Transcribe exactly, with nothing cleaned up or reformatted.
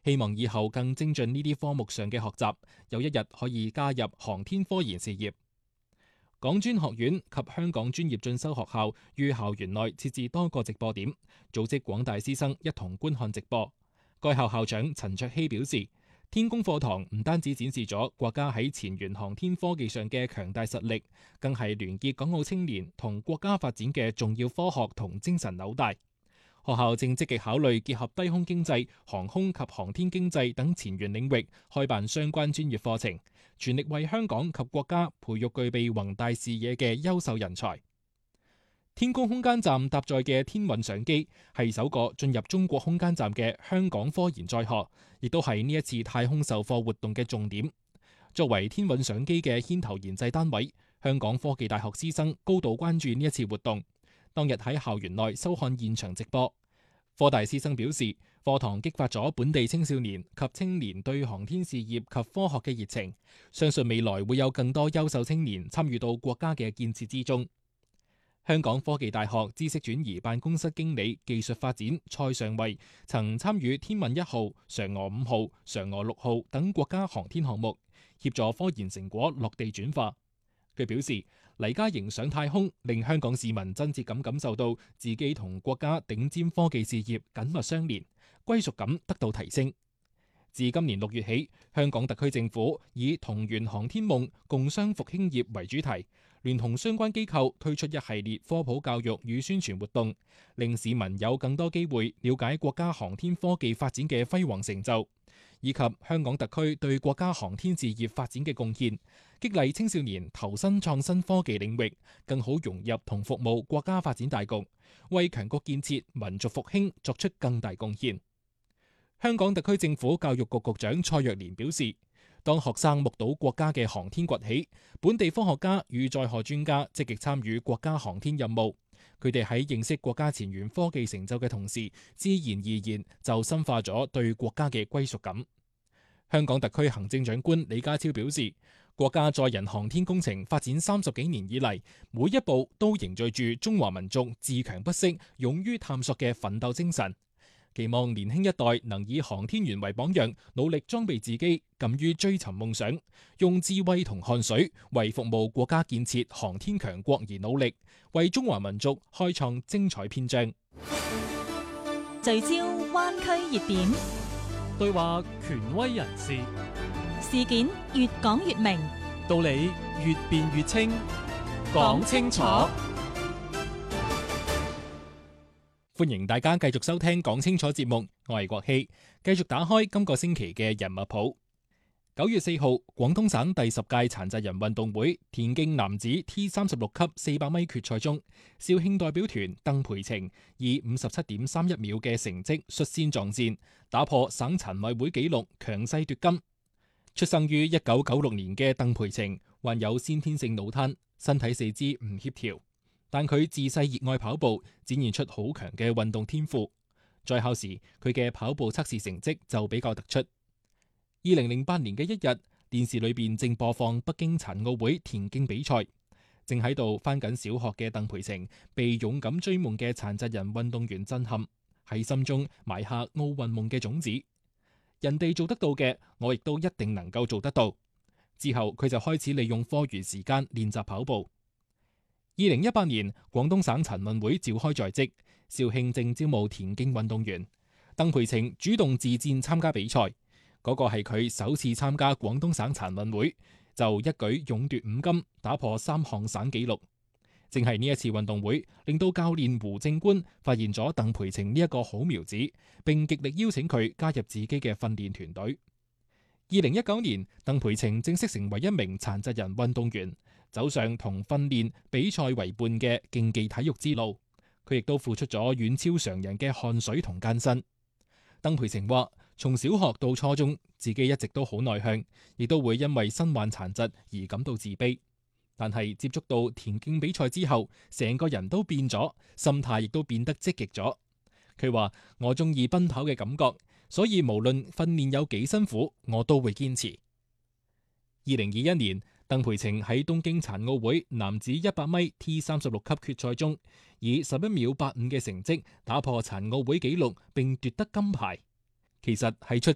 希望以後更精進呢啲科目上嘅學習，有一日可以加入航天科研事業。港專學院及香港專業進修學校於校園內設置多個直播點，組織廣大師生一同觀看直播。該校校長陳卓希表示，天宮課堂唔單止展示咗國家喺前沿航天科技上嘅強大實力，更係聯結港澳青年同國家發展嘅重要科學同精神紐帶。學校正積極考慮結合低空經濟、航空及航天經濟等前沿領域，開辦相關專業課程，全力為香港及國家培育具備宏大視野嘅優秀人才。天宮空間站搭載嘅天韻相機係首個進入中國空間站嘅香港科研載荷，亦都係呢一次太空授課活動嘅重點。作為天韻相機嘅牽頭研製單位，香港科技大學師生高度關注呢一次活動。當日喺校園內收看現場直播，科大師生表示，課堂激發咗本地青少年及青年對航天事業及科學嘅熱情，相信未來會有更多優秀青年參與到國家嘅建設之中。香港科技大學知識轉移辦公室經理技術發展蔡尚慧曾參與天問一號、嫦娥五號、嫦娥六號等國家航天項目，協助科研成果落地轉化。佢表示，黎嘉瑩上太空令香港市民真切咁感受到自己同國家頂尖科技事業緊密相連，歸屬感得到提升。自今年六月起，香港特區政府以同圓航天夢，共商復興業為主題，聯同相關機構推出一系列科普教育與宣傳活動，令市民有更多機會了解國家航天科技發展嘅輝煌成就，以及香港特區對國家航天事業發展嘅貢獻，激勵青少年投身創新科技領域，更好融入同服務國家發展大局，為強國建設、民族復興作出更大貢獻。香港特區政府教育局局長蔡若蓮表示，當學生目睹國家嘅航天崛起，本地科學家與載荷專家積極參與國家航天任務，佢哋喺認識國家前沿科技成就嘅同時，自然而然就深化咗對國家嘅歸屬感。香港特區行政長官李家超表示，國家載人航天工程發展三十幾年以嚟，每一步都凝聚住中華民族自強不息、勇於探索嘅奮鬥精神。期望年輕一代能以航天員為榜樣，努力裝備自己，敢於追尋夢想，用智慧同汗水為服務國家建設航天強國而努力，為中華民族開創精彩篇章。 聚焦灣區熱點， 對話權威人士， 事件越講越明， 道理越辯越清，講清楚。 歡迎大家繼續收聽講清楚節目，我係國希，繼續打開今個星期嘅人物譜。九月四號，廣東省第十屆殘疾人運動會田徑男子 T 三十六級四百米決賽中，肇慶代表團鄧培晴以五十七點三一秒嘅成績率先撞線，打破省殘委會紀錄，強勢奪金。出生於一九九六年嘅鄧培晴患有先天性腦癱，身體四肢唔協調。但佢自細熱愛跑步，展現出好強嘅運動天賦。在校時，佢嘅跑步測試成績就比較突出。二零零八年嘅一日，電視裏邊正播放北京殘奧會田徑比賽，正喺度返緊小學嘅鄧培晴被勇敢追夢嘅殘疾人運動員震撼，喺心中埋下奧運夢嘅種子。人哋做得到嘅，我亦都一定能夠做得到。之後佢就開始利用課餘時間練習跑步。二零一八年，廣東省殘運會召開在即，肇慶正招募田徑運動員。鄧培晴主動自薦參加比賽，嗰個係佢首次參加廣東省殘運會，就一舉勇奪五金，打破三項省紀錄。正係呢一次運動會，令到教練胡正官發現咗鄧培晴呢一個好苗子，並極力邀請佢加入自己嘅訓練團隊。二零一九年，鄧培晴正式成為一名殘疾人運動員，走上同訓練、比賽為伴嘅競技體育之路。佢亦都付出咗遠超常人嘅汗水同艱辛。鄧培晴話：從小學到初中，自己一直都好內向，亦都會因為身患殘疾而感到自卑。但係接觸到田徑比賽之後，成個人都變咗，心態亦都變得積極咗。佢話：我中意奔跑嘅感覺，所以無論訓練有幾辛苦，我都會堅持。二零二一年，鄧培晴喺東京殘奧會男子一百米 T 三十六級決賽中，以十一秒八五嘅成績打破殘奧會紀錄，並奪得金牌。其實喺出